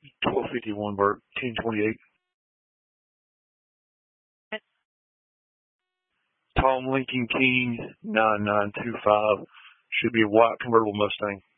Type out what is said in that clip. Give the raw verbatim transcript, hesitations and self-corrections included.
twelve fifty-one Burke, ten twenty-eight. Tom Lincoln King, nine nine two five. Should be a white convertible Mustang.